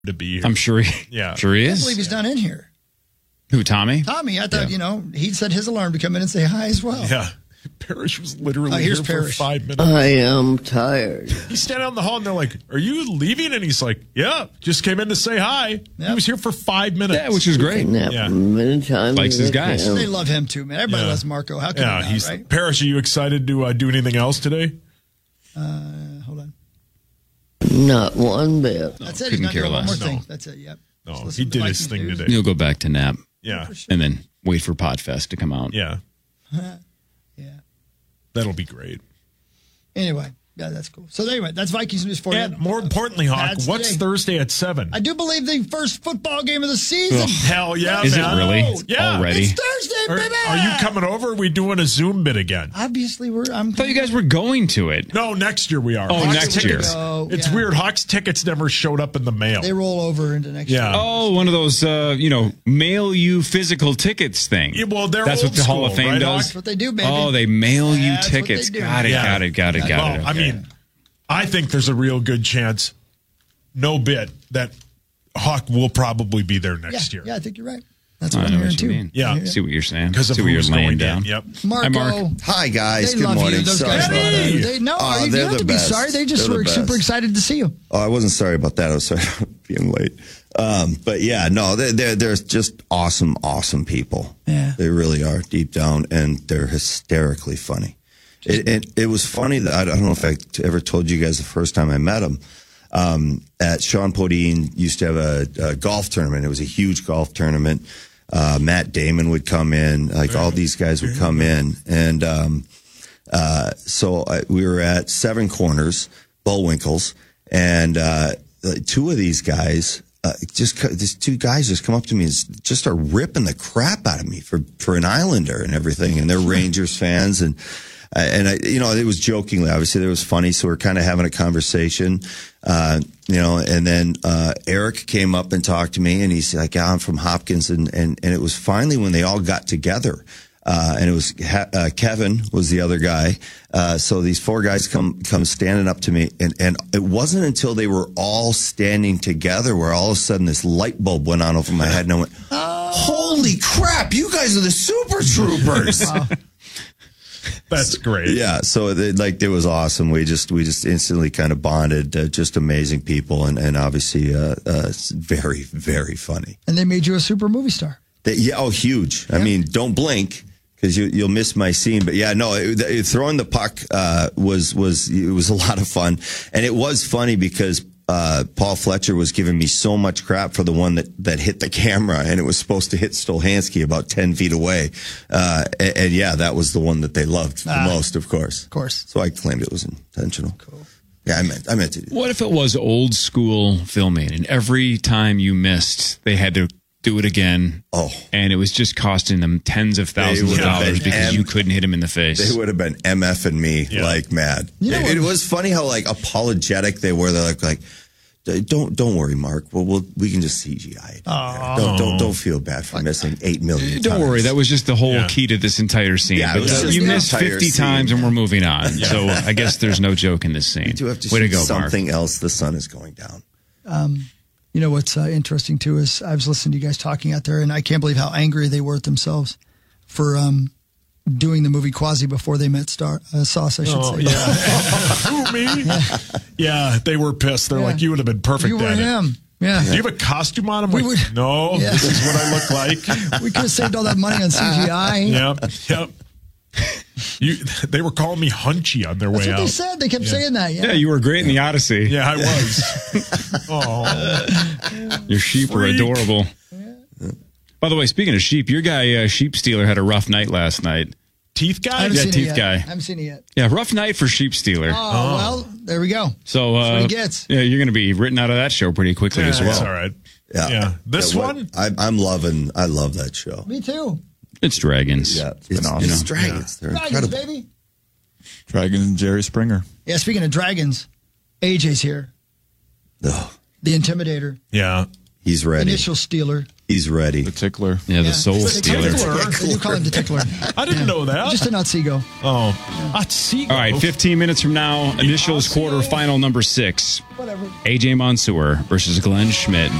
to be here. I'm sure he is. I can't believe he's not in here. Who, Tommy? Tommy, I thought, he'd set his alarm to come in and say hi as well. Yeah. Parrish was literally here for 5 minutes. I am tired. He's standing out in the hall and they're like, "Are you leaving?" And he's like, "Yeah, just came in to say hi." Yep. He was here for 5 minutes. Yeah, which is great. Many times. Likes his guys. They love him too, man. Everybody loves Marco. How can they not, right? Parrish, are you excited to do anything else today? Hold on. Not one bit. That's it. He's not doing one more thing. That's it. Yep. No, he did his thing today. He'll go back to nap. Yeah. And then wait for Podfest to come out. Yeah. Yeah. That'll be great. Anyway, yeah, that's cool. So anyway, that's Vikings news for you. And more importantly, Hawk, what's today. Thursday at 7? I do believe the first football game of the season. Hell yeah, Is man. it really? Yeah. Already? It's Thursday, baby. Are you coming over? Or are we doing a Zoom bit again? Obviously, I thought you guys were going to it. No, next year we are. Oh, Hawks next year. tickets. Oh, It's yeah. weird. Hawks tickets never showed up in the mail. They roll over into next year. Oh, one of those, mail you physical tickets thing. Yeah, well, they're That's old what the Hall of school, Fame right, does. Hawk? That's what they do, baby. Oh, they mail you That's what tickets. they do. Got it. Well, I Okay. mean, I think there's a real good chance, no bit, that Hawk will probably be there next year. Yeah, I think you're right. That's I what I'm know hearing what you too. mean. Yeah. See what you're saying. Because of See what you're who's laying going down. in. Yep. Marco. Hi, Mark. Hi, guys. They Good love morning. you. Those Sorry guys about love that. you. You they're don't have the to be best. sorry. They just They're were the super best. excited to see you. Oh, I wasn't sorry about that. I was sorry about being late. But yeah, no, they're just awesome people. Yeah. They really are deep down, and they're hysterically funny. It was funny that I don't know if I ever told you guys the first time I met them. At Sean Podine used to have a golf tournament. It was a huge golf tournament. Matt Damon would come in, like all these guys would come in. And, we were at Seven Corners, Bullwinkles, and, two of these guys, these two guys just come up to me and just start ripping the crap out of me for an Islander and everything. And they're Rangers fans. And I, it was jokingly, obviously, it was funny. So we're kind of having a conversation, and then, Eric came up and talked to me and he's like, I'm from Hopkins. And it was finally when they all got together, and it was, Kevin was the other guy. So these four guys come standing up to me and it wasn't until they were all standing together where all of a sudden this light bulb went on over my head and I went, holy crap, you guys are the Super Troopers. Wow. That's great. Yeah, so it was awesome. We just instantly kind of bonded. Just amazing people, and obviously very, very funny. And they made you a super movie star. Huge. Yeah. I mean, don't blink because you'll miss my scene. But yeah, no, throwing the puck was a lot of fun, and it was funny because Paul Fletcher was giving me so much crap for the one that hit the camera, and it was supposed to hit Stolhansky about 10 feet away. And yeah, that was the one that they loved the most, of course. Of course. So I claimed it was intentional. Cool. Yeah, I meant to do that. What if it was old school filming and every time you missed, they had to do it again? Oh. And it was just costing them tens of thousands of dollars because you couldn't hit him in the face. They would have been MFing me like mad. It was funny how like apologetic they were. They're like don't worry, Mark. We can just CGI it. Don't feel bad for missing 8 million. Don't worry. That was just the whole key to this entire scene. Yeah, but you missed 50 times and we're moving on. Yeah. So I guess there's no joke in this scene. You do have to Way to shoot go, something else. The sun is going down. You know what's interesting too is I was listening to you guys talking out there, and I can't believe how angry they were at themselves for doing the movie Quasi before they met Sauce, I should say. Yeah. Who, me? Yeah, they were pissed. They're like, you would have been perfect You were at him. it. Yeah. Do you have a costume on him? No, this is what I look like. We could have saved all that money on CGI. Yep. They were calling me Hunchy on their That's way what out. they said. They kept saying that. Yeah, you were great in the Odyssey. Yeah, I was. Oh, your sheep were adorable. By the way, speaking of sheep, your guy Sheep Stealer had a rough night last night. Teeth guy? Yeah, Teeth guy. I haven't seen it yet. Yeah, rough night for Sheep Stealer. Oh, well, there we go. So That's what he gets. Yeah, you're going to be written out of that show pretty quickly as well. That's all right. Yeah. This one? I love that show. Me too. It's Dragons. Yeah, been awesome. It's Dragons. They're Dragons, incredible. baby. Dragons and Jerry Springer. Yeah, speaking of dragons, AJ's here. Ugh. The Intimidator. Yeah. He's ready. Initial stealer. He's ready. The tickler. Yeah, the soul stealer. They do call him the tickler. I didn't know that. Just an Otsego. Oh, Otsego. All right, 15 minutes from now, initials quarterfinal number 6. Whatever. AJ Mansour versus Glenn Schmidt.